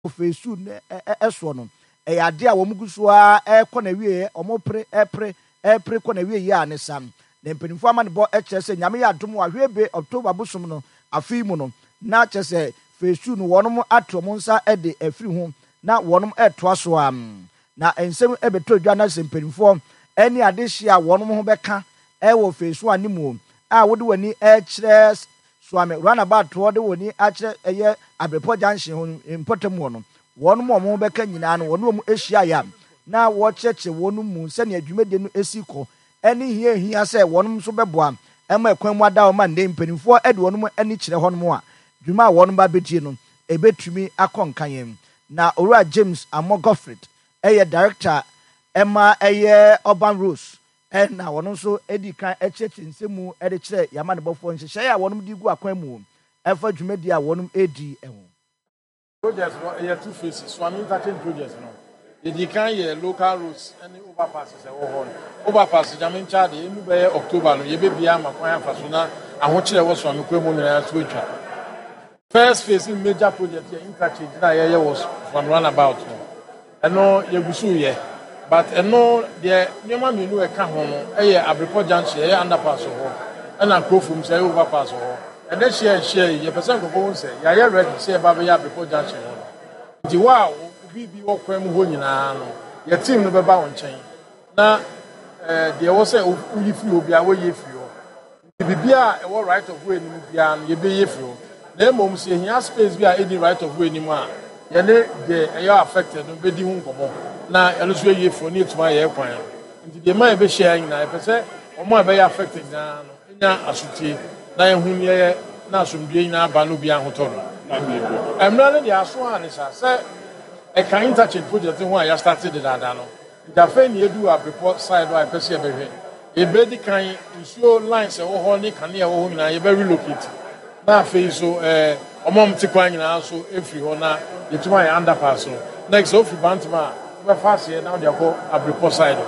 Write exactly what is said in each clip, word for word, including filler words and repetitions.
phase two ɛso no ɛyɛ ade a wɔn gu so a ɛkɔ na wie wɔn pre ɛpre ɛpre kɔ na wie yɛ anesam na mpanimfoɔ ama ne bɔ ɛkyerɛ sɛ nyame yɛ adom wɔ ahwɛ be October bosom no afei mu no na kyerɛ sɛ phase two no wɔn ato wɔn nsa ɛde afiri ho na wɔn ɛtoa so am na nsɛm ɛbɛtɔ dwa na sɛ mpanimfoɔ ɛne adehye a wɔn ho bɛka ɛwɔ phase one animu a wɔde wɔni ɛkyerɛ Swami runabout to de woni akyerɛ ɛyɛ Abrepɔ junction ho important mu no wɔn mo mo bɛka nyinaa no wɔn mo ahyia ya na wɔkyerɛkyerɛ wɔn mu sɛ ne adwumade no esi kɔ ɛne hia hia sɛ wɔn nso bɛboa ɛma ɛkwan mu ada wɔn nde mpanimfoɔ ɛde wɔn mo ani kyerɛ hɔ no a dwuma a wɔn ba betie no ebetumi akɔ nkan na Owura James Amo Godfred ɛyɛ director ɛma ɛyɛ Urban Rose and now one also Eddie can etchet in Semu Ediche Yaman Bofon Shaya, one of the Guaquemu, Alpha Jumedia, one of A D. Projects, you have two faces, so I'm entertaining projects. You can hear local routes and overpasses. Overpasses, I mean, Charlie, in October, you be beyond my point for Suna, and what you was from Quemo Switch. First facing major project, the interchange that was from Runabout. I know Yabusu. But I know the Nima Minu a Kahon, a Abrepɔ junction, a underpass or and a crow from say overpass or and then share share your percent of home say, ya ready to say about the Abrepɔ junction. The wow, we be all creme honey, your team never bow on chain. Now, there was a if you be away if you be a all right of way, you be if you. Then, mom say, he has space be any right of way anymore. Yene they are affected, no be home come na elusu ye for need to my airplane. Nti the man be sharing na e say o mo be affected na no nya asutie na ehun ye na asomdue na aba no bi ahoto no. Emra ne dia so an sa say e kan interchange project ho ya started the dada no. Nti afa ni edu Abrepɔ side wa e pese e be hwe. E be di kan nsuo lines e wo ho ne kan e wo ho na ye be relocate. Na afa so eh omom ti kwan nyina so efri ho na yetuma ya underpass no. Next off Bantama fast here now they go Abrepɔ side.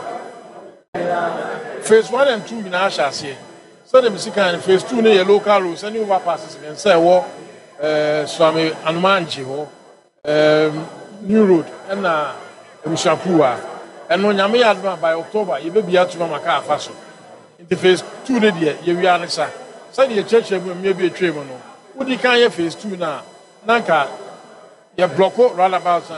Phase one and two in Ashas. So the music and phase two near local roads and overpasses and say what uh Swami Anumanji um New Road and uh Mshapua and no Yami Adma by October you be at Maka Faso. In the phase two year you are answer. So the church maybe a trade no. Would you can phase two now? Nanka you block roundabout.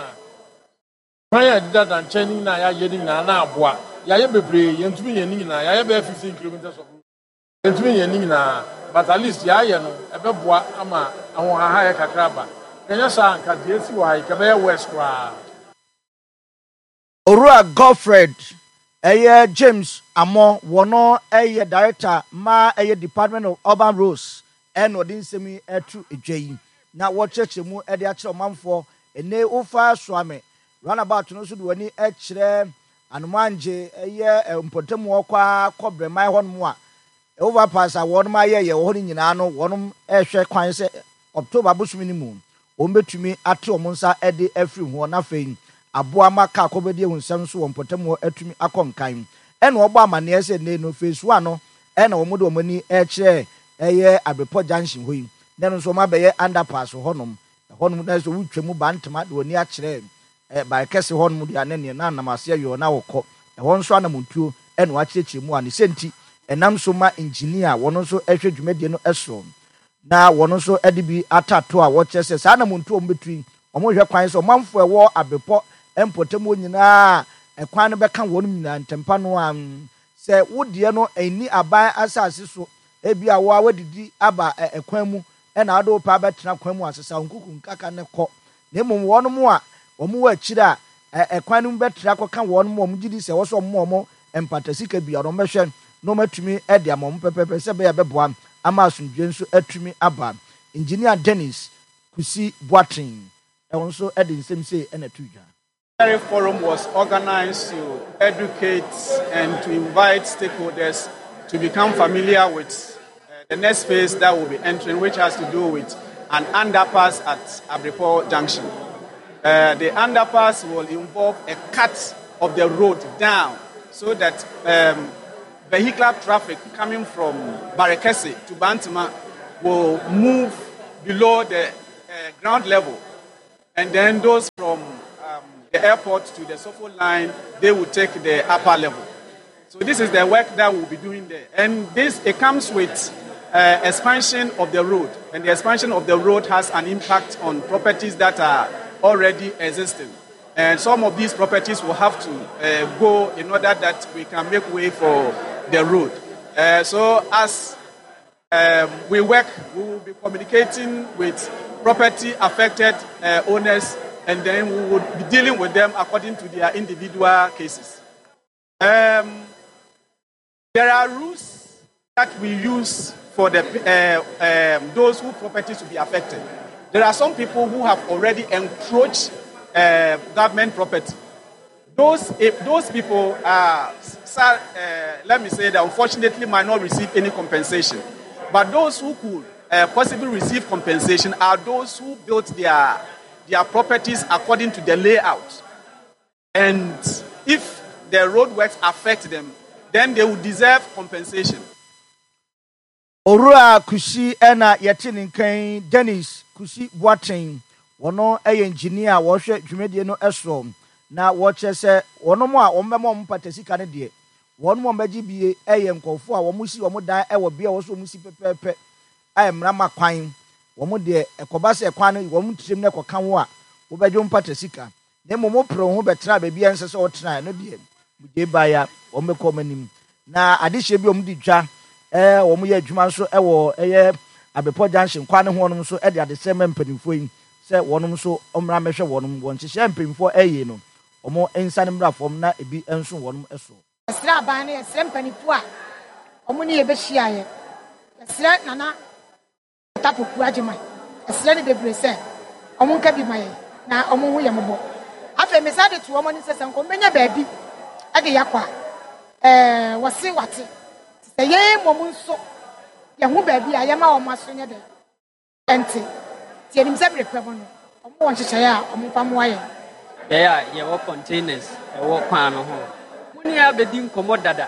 Why did that and chaining na ya yeding na na aboa ya ye bebre ye ntumi ye ning na ya ye be fifteen kilometers of road ntumi ye ning na but at least ya ye no e be boa ama ahon ha ya kakraba kenya sa anka de esi wa ha ke be west kwa Owura Godfred eye James Amo wono eye director ma eye Department of Urban Roads en odin semi etu edwai na wo cheche mu e de a kire omanfo ene ofa Swami runabout no so de wani ɛkyerɛ Anumanje ɛyɛ mpotem wɔkwa kɔbrɛman hɔ no a overpass a wɔn ma yɛ yɛ wɔ hɔ nyinaa no wɔn ɛhwɛ kwan sɛ October bosom ni mu wɔn betumi ate wɔn nsa ɛde afiri ho na fɛn aboa ma ka akɔbɛdi ehunsan so wɔn mpotem wɔ atumi akɔ nkan ɛna ɔbɔ amaneɛ sɛ ne no phase one no ɛna wɔn de wɔn ani ɛkyerɛ ɛyɛ Abrepɔ junction hɔ yi na no so ma bɛyɛ underpass hɔ nom hɔ nom na so wutwa mu bantama de wɔn ani akyerɛ by kese hon mu dia ne na namase ayo na wokɔ ɛhɔ nso anamontuo ɛna wakyerɛkyerɛ mu a ne senti ɛnam so ma engineer wɔn nso ɛhwɛ dwumadie no ɛso na wɔn nso ɛde bi atato a wɔkyerɛ sɛ saa anamontuo mu betui ɔmo hwɛ kwan sɛ ɔmanfo ɛwɔ Abrepɔ empotem nyinaa ɛkwan no bɛka wɔn nyinaa ntempa no a sɛ wodie no ɛni aban asase so ebi a wo a wadidi aba ɛkwan mu ɛna ado pa bɛtena kwan mu asesa nkuku nkaka ne kɔ na mmom wɔn mu a omu wa chira e kwan no betra koka won mo mo gidi se wo so mo mo empatasika bia no mehwe no matumi e de amom pepepe se be ya beboa ama asundwe nso atumi aba engineer Dennis Kusi Boateng e won so e de nsem sei e na tuja. The forum was organized to educate and to invite stakeholders to become familiar with uh, the next phase that will be entering, which has to do with an underpass at Abrepɔ Junction. Uh, the underpass will involve a cut of the road down so that um, vehicular traffic coming from Barekese to Bantama will move below the uh, ground level. And then those from um, the airport to the Sofo line, they will take the upper level. So this is the work that we'll be doing there. And this, it comes with uh, expansion of the road. And the expansion of the road has an impact on properties that are already existing. And some of these properties will have to uh, go in order that we can make way for the road. Uh, so as um, we work, we will be communicating with property affected uh, owners, and then we will be dealing with them according to their individual cases. Um, there are rules that we use for the uh, um, those whose properties will be affected. There are some people who have already encroached uh, government property. Those if those people are, uh, let me say that unfortunately might not receive any compensation. But those who could uh, possibly receive compensation are those who built their their properties according to the layout. And if the roadworks affect them, then they will deserve compensation. Orua Kusi ena yetini nkan Dennis Kusi Boateng wono eye engineer wo hwe dwumedie no eso na wo chese wono mo a ommemo mpatesika ne de wono mo mbaji bie eye nkofo a wo musi wo dan e wo bia wo so musi pepepe ay mrama kwan wo mo de ekoba se kwan no wo mutrim ne kokan wo a wo badwo mpatesika ne mo mo pro ho betra ba bia nse se wo tena no de muje baya wo mekọ manim na adehye bi om di dwa eh wo mo ye adwuma so e wo eye Abepo Junction kwan ne ho no so e de adesem mpanimfo yi se wonom so omra mehwe wonom won chehye mpanimfo eye no omo ensane mrafom na ebi enso wonom eso esra ban ne esra mpanimfo a omo ne ye be hia ye esra nana tapoku agema esra ne bebre se omo nka bi maye na omo hu ye mbo afa me sade to omo ne sese nko menya baabi ade yakwa eh wose wate se ye mom nso ye hu baabi a ye ma omo aso nye de enti tie nim se brepe mo no omo won hyehyɛ a omo fa mo aye yeah ye wo containers e wo kwan no ho muni abedi nkomo dada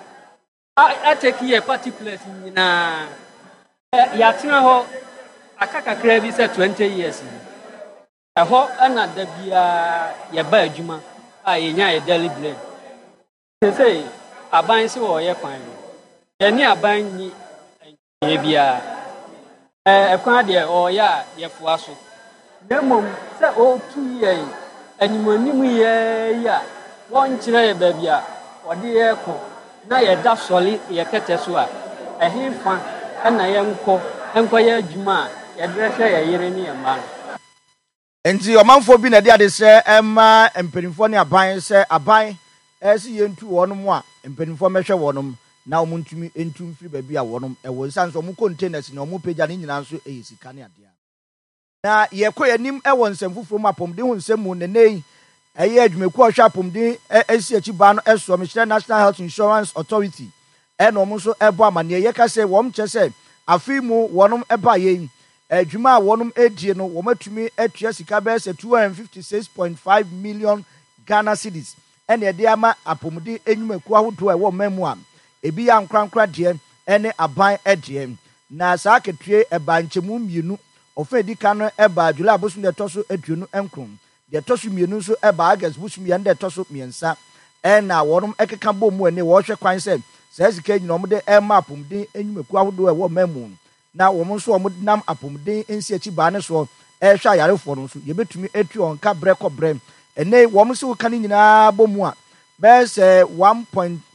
I take here particulars nyina ya tena ho akaka kra bi se twenty years e ho ana da bia ye ba adwuma a ye nya ye daily bread say aban se wo ye kwan ye ni aban ni ye bia eh kwan de o ya ye foa so nemom se o tu ye animanim ye ya won kire ye ba bia ode ye ko na ye da soli ye kete so a ehimfa na ye nko enko ye adwuma ye drehwe ye yire ni ye ma enti omanfo bi na de ade se ema empenimfo ne aban se aban esi ye ntu wonom a empenimfo mehwe wonom na omuntumi entum firi ba bia wonom e wo sanso omu containers na omu pagya ne nyina nso e sika ne ade na ye kɔ yanim e won nsɛmfufuro mapom de hu nsɛmu ne nei eye adwumaku a hwa pom de esi achi ba no eso me kyerɛ National Health Insurance Authority e no mo so ebo amane ye ka sɛ wom kyɛ sɛ afi mu wonom eba ye adwuma a wonom edie no wo matumi atua sika bɛ sɛ two hundred fifty-six point five million Ghana cedis ene de ama apomde enyumaku ahodo e wo mamu a ebi ya nkrankra de ene aban edie na saa ketue eba nkyemu mienu ofa edika no eba July abosu de toso aduonu enkron de toso mienu so eba August bosu mienu de toso miensa ena wonom ekeka bomu ene wo hwe kwan se saa sika nyina omde ema apomde enyumaku ahodo e wo mamu na wo nso wo nam apomde ensi achi ba ne so e hwa yarefo no so ye betumi etu onka breko brem ene wo nso kan nyina bomu a be se one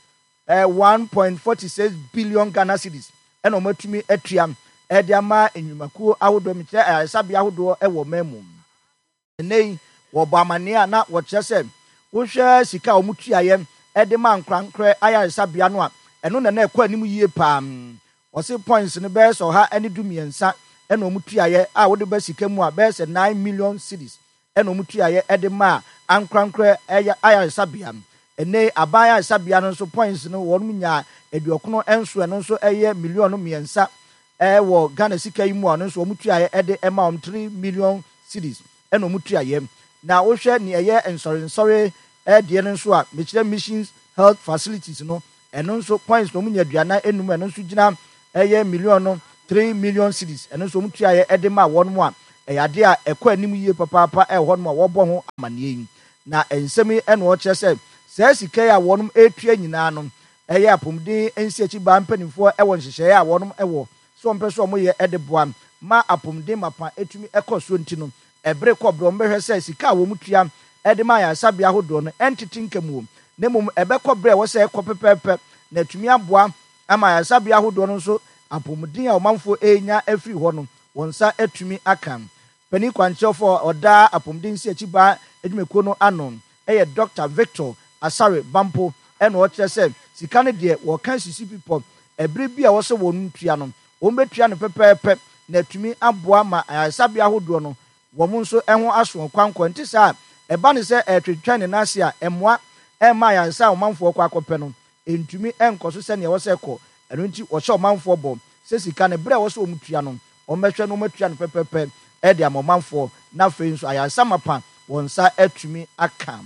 point four six billion Ghana cedis ena o matumi atua e de ama enyumaku ahodo mi kire asabi ahodo e wo mamu ene wo ba amane a na wo kire se wo hwe sika o mutua ye e de ma nkrankre aya asabi ano a eno na na ekwa anim yie pam wose points ne be so ha ene du miensa ena o mutua ye a wo de ba sika mu a be se nine million cedis ena o mutua ye e de ma ankrankre aya asabi am ene abaya asabi no so points no wo nya eduokono enso eno so eye million miensa e wo Ghana sika yi mu ano so omutua ye e de ema om three million cedis ena omutua ye na wo hwe ne eye ensori ensori e de no so a mechire missions health facilities no eno nso points no munya aduana enum eno nso gina eye million no three million cedis eno nso omutua ye e de ma won mu a ɛyade a ɛkɔ anim yie papaapa ɛwɔ no ma wɔbɔ ho amanneɛ yi na ensɛm yi ɛna ɔkyerɛ sɛ sɛ sika yi a wɔnom etua nyinaa no ɛyɛ apɔmuden nsi akyi ba mpanimfoɔ ɛwɔ nhyehyɛeɛ a wɔnom ɛwɔ so ɔmpɛ so ɔmo yɛ ɛde boa ma apɔmuden mapa etumi ɛkɔ so nti no ɛbere kɔ brɛ ɔmo bɛhwɛ sɛ sika a wɔn tua ɛde ma ayaresabea ahodoɔ no ɛntete nkɛm na mmom ɛbɛkɔ brɛ ɛwɔ sɛ ɛkɔ pɛpɛɛpɛ na atumi aboa ama ayaresabea ahodoɔ no nso apɔmuden a ɔmanfoɔ enya afiri hɔ no wɔn nsa atumi aka panin kwankyerɛfoɔ ɔdaa apɔmuden nsi akyi ba adwumakuo no ano ɛyɛ Doctor Victor Asare Bampo ɛna ɔkyerɛ sɛ sika no deɛ wɔka sisi pipɔ ɛbere bi a wɔsɛ wɔn tua no wɔn bɛtua no pɛpɛɛpɛ na atumi aboa ma ayaresabea ahodoɔ no wɔn nso ɛho aso kwankɔ nti saa ɛba ne sɛ ɛtwitwa ne nase a ɛmoa ɛma ayaresa a ɔmanfoɔ kɔ akɔpɛ no ntumi ɛnkɔ so sɛnea wɔsɛ kɔ ɛno nti wɔhyɛ ɔmanfoɔ bɔ sɛ sika no berɛ a wɔsɛ wɔn tua no wɔn bɛhwɛ no wɔn atua no pɛpɛɛpɛ ɛde ama ɔmanfoɔ na afei nso ayaresa mapa wɔn nsa atumi aka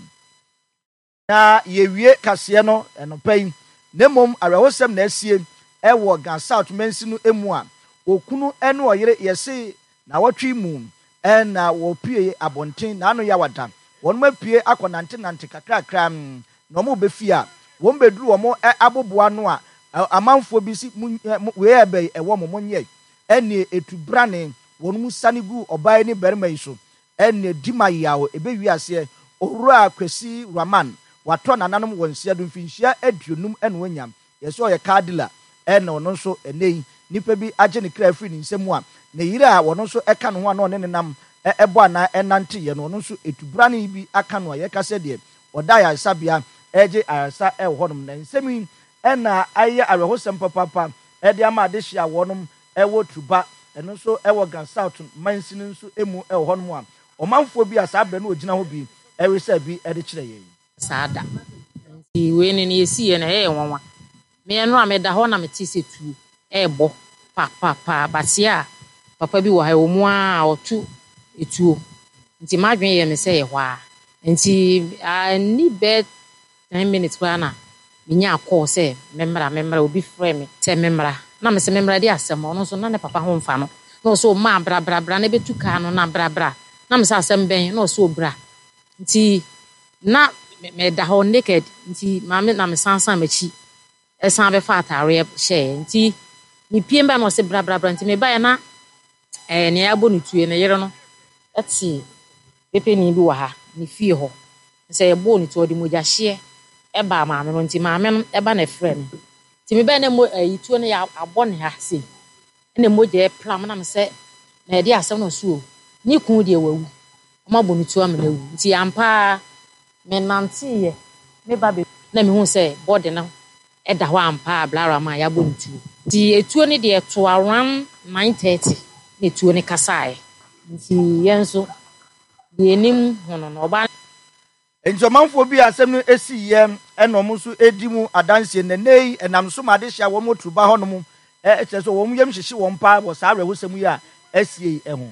na yɛwie kaseɛ no ɛnɔpɛ yi na mmom awerɛhosɛm na asie ɛwɔ Ghana South mansi no emu a okunu ɛne ɔyere yɛse na wɔtwe mu ɛna wɔpie abɔnten na ano yɛ awada wɔn mo apue akɔ nante nante kakrakra na wɔn bɛfie a wɔn bɛduru wɔn aboboa no a amanfoɔ bi si wei ɛbɛyi ɛwɔ mo mo nyɛ ɛne etubrane wɔn mu sane gu ɔbaa ne barima yi so ɛne dima yawo ɛbɛwi aseɛ owura Kwesi Raman watɔ nananom wɔn nsia do mfinhyia aduonum ɛna wɔnyam yɛsɛ ɔyɛ kadila ɛna ɔno nso ɛnɛ yi nipa bi agye ne kra afiri ne nsam a na yire a wɔno nso ɛka ne ho a na ɔne ne nam ɛbɔ ana ɛnante yɛ no ɔno nso etubrane bi aka no a yɛka sɛ deɛ ɔda ayaresabea ɛgye ayaresa ɛwɔ hɔnom na nsɛm yi ɛna ayɛ awerɛhosɛm papapa ɛde ama adehyia wɔnom ɛwɔ tuba ɛno nso ɛwɔ Ghana South mansi no nso emu ɛwɔ hɔnom a ɔmanfoɔ bi a saa abɛ no ogyina hɔ bi ɛresɛ bi ɛde kyerɛ yɛn saa da nti wei ne ne yɛsi yɛ na ɛyɛ nwanwa me no a meda hɔ na mete sɛ tuo ɛɛbɔ pa pa pa bateɛ a papa bi wɔ ha wɔ mu a ɔto etuo nti madwen yɛ me sɛ yɛ hɔ a nti ani bɛ ten minutes koraa na menya akɔɔ sɛ memmra memmra obi frɛ me sɛ memmra na me sɛ memmra de asɛm ɔno nso na ne papa ho mfa no na ɔsɛ ɔma bra bra bra na bɛtu kaa no na bra bra na me sɛ asɛm bɛn na ɔsɛ ɔbra nti na meda hɔ naked nti maame na me sansan m'akyi ɛsan bɛfa atareɛ hyɛ nti mepie mba na ɔsɛ bra bra bra nti mebaeɛ na ɛɛ nea abɔ ne tue ne yere no ɛte pepeni bi wɔ ha ne fie hɔ sɛ yɛbɔɔ ne tue ɔde mogya hyeɛ ɛba maame no nti maame no ɛba na ɛfrɛ me nti mebaeɛ na mo ɛyi tue no yɛ abɔ ne ha se ɛna mogya ɛplam na me sɛ na yɛde asɛm no so o ne kun deɛ wawu ɔma bɔ ne tue ama na awu nti ampa me nanteɛ me ba be na me hu sɛ bɔde no ɛda hɔ ampa blara ma ya bɔ ne tue nti etuo ne deɛ to around nine thirty na etuo ne kasae nti yɛn nso deɛ nim hono no ɔba ntomanfoɔ bi asɛm no esi yɛ ɛna ɔmo nso edi mu adansie na nei ɛnam so ma de hyia wɔn mo tuba hɔ no mu ɛkyɛ so wɔn yam hyehye wɔn pa wɔ saa awɛhosɛm yi a esie yi ɛho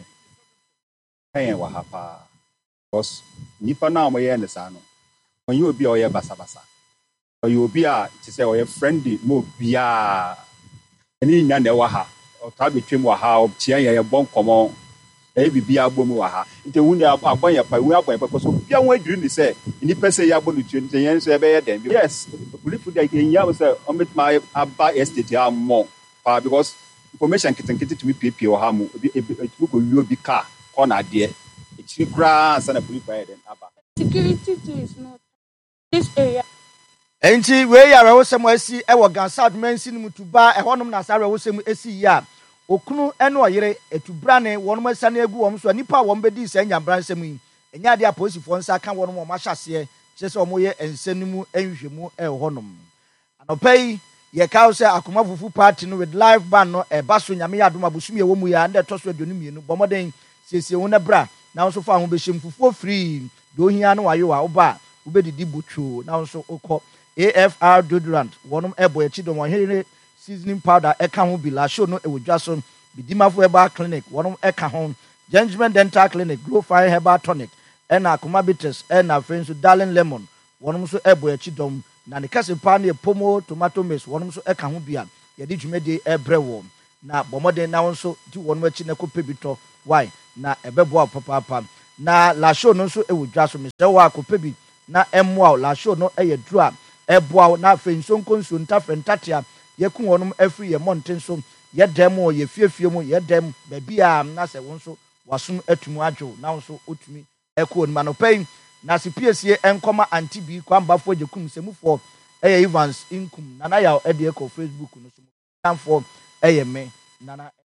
ɛyɛ wɔ ha paa because nipa na ɔmo yɛ ne saa no ɔnyɛ obi a ɔyɛ basabasa ɔyɛ obi a te sɛ ɔyɛ friendly mo bia ɛne nya na ɛwɔ ha ɔtaa betwam wɔ ha ɔkyia yɛ yɛ bɔ nkɔmɔ ɛyɛ bibi abɔ mu wɔ ha nti hu ne abɔ yɛ pa hu abɔ yɛ pa so bia wɔn adwiri ne sɛ nipa sɛ yɛ abɔ ne tue nti yɛn nso ɛbɛyɛ dɛn yes polisi de yɛnya sɛ ɔmo aba estate a mɔ paa because information ketenkete tumi piepie wɔ ha mu ebi ebi kɔ wie obi car kɔ na adeɛ ekyiri koraa ansa na polisi ayɛ dɛn aba security too is not this area. Enti wei ya rewosem asi e wo Ghana South mansi no mutuba e honom na sa rewosem asi ya okunu ene oyere etubrane wonom asane agu wom so nipa wom bedi sa nyambransem yi enya de aposifo nsa ka wonom o mahase kyese omo ye ensenemu enhwemu e honom anopai ye kawo se akoma fufu party no with live band no e baso nyame ya adom abusumi e wo mu ya nde toso aduonu mienu bomoden siesie wo na bra na so fa ho behyem fufu free do hia no wayo wa oba ubedidi butwo na so okọ A F R deodorant wonum ebo echi do here seasoning powder eka ho bi la show no ewodwa so bidimafo herbal clinic wonum eka ho Gentleman Dental Clinic Glow Fire Herbal Tonic ena akoma bitters ena friends Darling Lemon wonum so ebo echi dom na ne kase pa ne pomo tomato mix wonum so eka ho bia ye di dwumede ebre wo na bɔmmɔden na wo nso di wɔn akyi na kɔpɛ bi tɔ wine na ɛbɛboa papaapa na la show no nso ɛwɔ dwa so mesrɛ wɔ akɔpɛ bi na ɛmmoa la show no ɛyɛ duro a ɛboa na afei nsonko nsuo ntafrɛ ntatea yɛku wɔnom afiri yɛ mmɔnten so yɛdɛm o yɛfiefie mu yɛdɛm baabi a na sɛ wo nso wasom atumi adwo na wo nso wotumi ɛkɔ onim anɔpa yi na se piesie ɛnkɔma anti bi kwambafoɔ gye kum sɛmufoɔ ɛyɛ Evans inkum nana yaw ɛde ɛkɔ Facebook no so tamfoɔ ɛyɛ me nana